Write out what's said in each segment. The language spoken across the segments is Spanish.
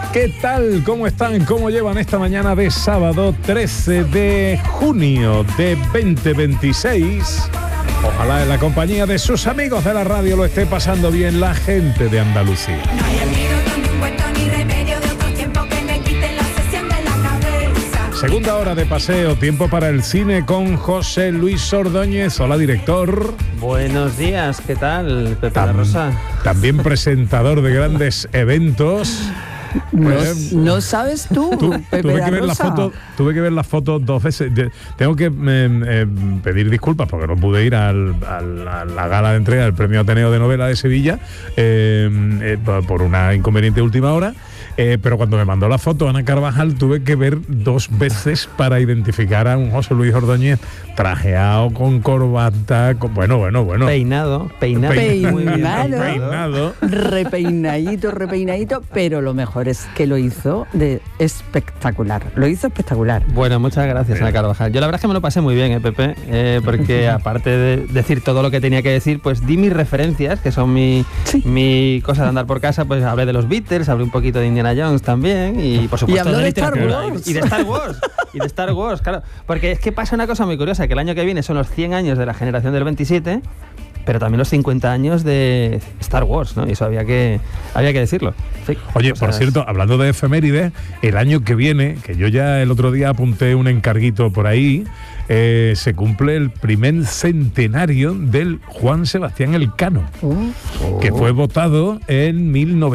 ¿Qué tal? ¿Cómo están? ¿Cómo llevan esta mañana de sábado 13 de junio de 2026? Ojalá en la compañía de sus amigos de la radio lo esté pasando bien la gente de Andalucía. Segunda hora de paseo, tiempo para el cine con José Luis Ordóñez. Hola, director. Buenos días, ¿qué tal, Pepe La Rosa? También presentador de grandes eventos. No sabes tú, Pepe tuve La que ver Rosa. tuve que ver las fotos 2 veces. Tengo que pedir disculpas porque no pude ir a la gala de entrega del Premio Ateneo de Novela de Sevilla por una inconveniente última hora. Pero cuando me mandó la foto Ana Carvajal tuve que ver 2 veces para identificar a un José Luis Ordóñez trajeado, con corbata, bueno. Peinado. Muy bien Peinado. Repeinadito, pero lo mejor es que lo hizo espectacular. Lo hizo espectacular. Bueno, muchas gracias, Ana Carvajal. Yo la verdad es que me lo pasé muy bien, Pepe, porque aparte de decir todo lo que tenía que decir, pues di mis referencias, que son mi cosa de andar por casa, pues hablé de los Beatles, hablé un poquito de Indiana Jones también, y por supuesto de Star Wars. Y de Star Wars, claro. Porque es que pasa una cosa muy curiosa, que el año que viene son los 100 años de la generación del 27, pero también los 50 años de Star Wars, ¿no? Y eso había que decirlo. Sí. Oye, por cierto, hablando de efemérides, el año que viene, que yo ya el otro día apunté un encarguito por ahí, se cumple el primer centenario del Juan Sebastián Elcano, que fue votado en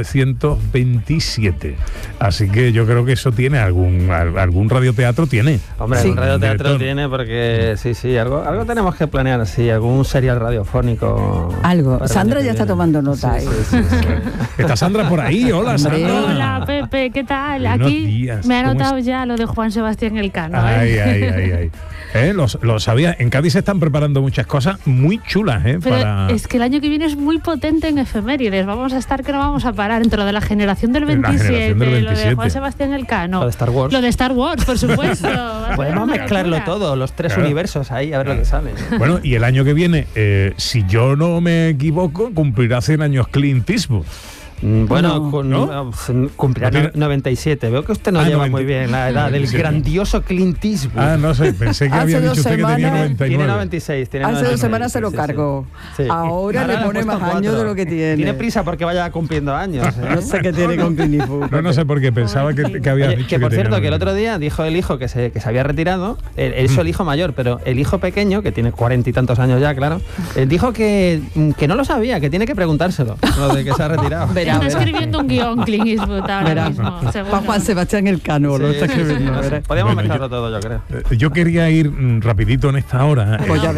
1927. Así que yo creo que eso tiene algún radioteatro tiene. Hombre, Sí. un radioteatro Director. tiene, porque sí, algo tenemos que planear así, algún serial radiofónico. Algo. para el Sandra año ya que está viene. tomando nota. Sí. ¿Está Sandra por ahí? Hola, Hombre. Sandra. Hola, Pepe, ¿qué tal? Buenos Aquí días, me ha ¿cómo anotado ya lo de Juan Sebastián Elcano. Ay. Lo sabía. En Cádiz se están preparando muchas cosas muy chulas, Pero es que el año que viene es muy potente en efemérides. Vamos a estar que no vamos a parar entre lo de la generación del 27, lo de Juan Sebastián Elcano. Lo de Star Wars. Lo de Star Wars, por supuesto. Va a ser Podemos una mezclarlo locura. todo, los 3 Claro. universos ahí, a ver lo que sale. Bueno, y el año que viene, si yo no me equivoco, cumplirá 100 años Clint Eastwood. Bueno, ¿no? cumplirá ¿No tiene? 97. Veo que usted no 90. lleva muy bien la edad del 97. grandioso Clint Eastwood. Ah, no sé, pensé que Hace había 2 dicho usted que tenía semanas- 99. Tiene 96. Hace 2 96, semanas se lo sí. cargó. Sí. Ahora le han pone puesto más años 4. de lo que tiene. Tiene prisa porque vaya cumpliendo años. No sé qué tiene con Clint Eastwood. No sé por qué, pensaba que había Oye, dicho que por tenía cierto, que el 99. otro día dijo el hijo que se había retirado, él es el hijo mayor, pero el hijo pequeño, que tiene 40 y tantos años ya, claro, dijo que no lo sabía, que tiene que preguntárselo, lo de que se ha retirado. Verá, Está verá. escribiendo un guión Clint Eastwood ahora Verá. mismo. seguro. Para Juan Sebastián Elcano lo Sí, está sí, escribiendo. no sé. verá. Podíamos Bueno, mezclarlo todo, yo creo. Yo quería ir rapidito en esta hora. Pues ya